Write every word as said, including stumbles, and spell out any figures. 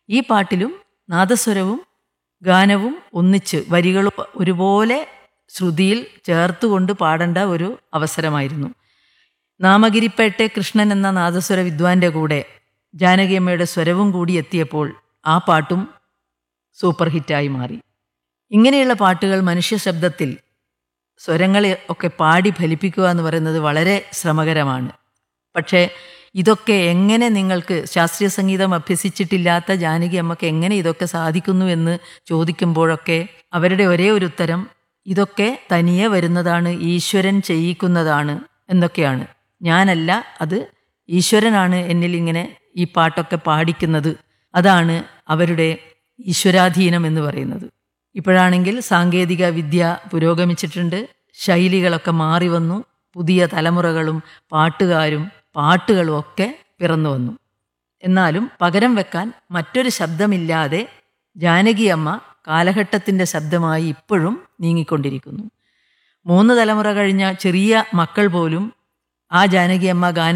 ഈ പാട്ടിലും നാദസ്വരവും ഗാനവും ഒന്നിച്ച് വരികളും ഒരുപോലെ ശ്രുതിയിൽ ചേർത്തുകൊണ്ട് പാടേണ്ട ഒരു അവസരമായിരുന്നു. നാമഗിരിപ്പേട്ടെ കൃഷ്ണൻ എന്ന നാദസ്വര വിദ്വാൻ്റെ കൂടെ ജാനകിയമ്മയുടെ സ്വരവും കൂടി എത്തിയപ്പോൾ ആ പാട്ടും സൂപ്പർ ഹിറ്റായി മാറി. ഇങ്ങനെയുള്ള പാട്ടുകൾ മനുഷ്യ ശബ്ദത്തിൽ സ്വരങ്ങളെ ഒക്കെ പാടി ഫലിപ്പിക്കുക എന്ന് പറയുന്നത് വളരെ ശ്രമകരമാണ്. പക്ഷേ ഇതൊക്കെ എങ്ങനെ നിങ്ങൾക്ക് ശാസ്ത്രീയ സംഗീതം അഭ്യസിച്ചിട്ടില്ലാത്ത ജാനകി അമ്മക്ക് എങ്ങനെ ഇതൊക്കെ സാധിക്കുന്നു എന്ന് ചോദിക്കുമ്പോഴൊക്കെ അവരുടെ ഒരേ ഒരു ഉത്തരം ഇതൊക്കെ തനിയെ വരുന്നതാണ്, ഈശ്വരൻ ചെയ്യിക്കുന്നതാണ് എന്നൊക്കെയാണ്. ഞാനല്ല, അത് ഈശ്വരനാണ് എന്നിൽ ഇങ്ങനെ ഈ പാട്ടൊക്കെ പാടിക്കുന്നത്. അതാണ് അവരുടെ ഈശ്വരാധീനം എന്ന് പറയുന്നത്. ഇപ്പോഴാണെങ്കിൽ സാങ്കേതിക വിദ്യ പുരോഗമിച്ചിട്ടുണ്ട്, ശൈലികളൊക്കെ മാറി വന്നു, പുതിയ തലമുറകളും പാട്ടുകാരും പാട്ടുകളും ഒക്കെ പിറന്നു വന്നു. എന്നാലും പകരം വെക്കാൻ മറ്റൊരു ശബ്ദമില്ലാതെ ജാനകിയമ്മ കാലഘട്ടത്തിൻ്റെ ശബ്ദമായി ഇപ്പോഴും നീങ്ങിക്കൊണ്ടിരിക്കുന്നു. മൂന്ന് തലമുറ കഴിഞ്ഞ ചെറിയ മക്കൾ പോലും ആ ജാനകിയമ്മ ഗാന